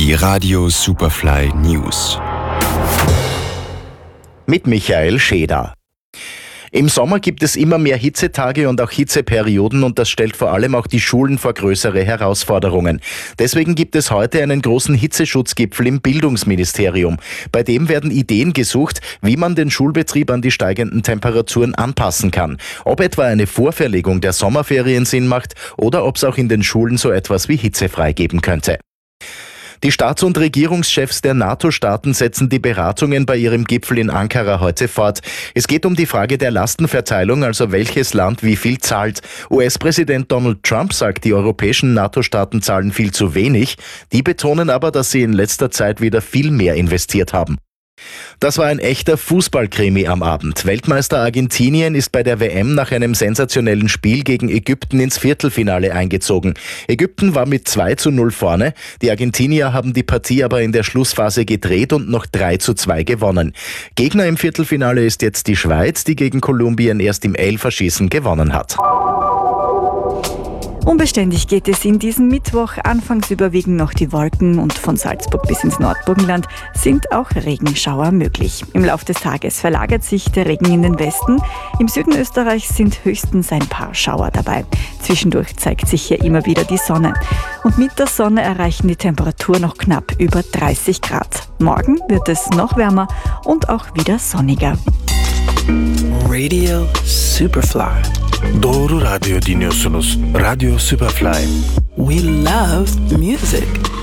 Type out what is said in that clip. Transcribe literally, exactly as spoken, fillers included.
Die Radio Superfly News. Mit Michael Scheder. Im Sommer gibt es immer mehr Hitzetage und auch Hitzeperioden und das stellt vor allem auch die Schulen vor größere Herausforderungen. Deswegen gibt es heute einen großen Hitzeschutzgipfel im Bildungsministerium. Bei dem werden Ideen gesucht, wie man den Schulbetrieb an die steigenden Temperaturen anpassen kann. Ob etwa eine Vorverlegung der Sommerferien Sinn macht oder ob es auch in den Schulen so etwas wie hitzefrei geben könnte. Die Staats- und Regierungschefs der NATO-Staaten setzen die Beratungen bei ihrem Gipfel in Ankara heute fort. Es geht um die Frage der Lastenverteilung, also welches Land wie viel zahlt. U S-Präsident Donald Trump sagt, die europäischen NATO-Staaten zahlen viel zu wenig. Die betonen aber, dass sie in letzter Zeit wieder viel mehr investiert haben. Das war ein echter Fußballkrimi am Abend. Weltmeister Argentinien ist bei der W M nach einem sensationellen Spiel gegen Ägypten ins Viertelfinale eingezogen. Ägypten war mit zwei zu null vorne. Die Argentinier haben die Partie aber in der Schlussphase gedreht und noch drei zu zwei gewonnen. Gegner im Viertelfinale ist jetzt die Schweiz, die gegen Kolumbien erst im Elferschießen gewonnen hat. Unbeständig geht es in diesem Mittwoch. Anfangs überwiegen noch die Wolken und von Salzburg bis ins Nordburgenland sind auch Regenschauer möglich. Im Laufe des Tages verlagert sich der Regen in den Westen. Im Süden Österreichs sind höchstens ein paar Schauer dabei. Zwischendurch zeigt sich hier immer wieder die Sonne. Und mit der Sonne erreichen die Temperaturen noch knapp über dreißig Grad. Morgen wird es noch wärmer und auch wieder sonniger. Radio Superfly. Doğru radyo dinliyorsunuz. Radio Superfly. We love music.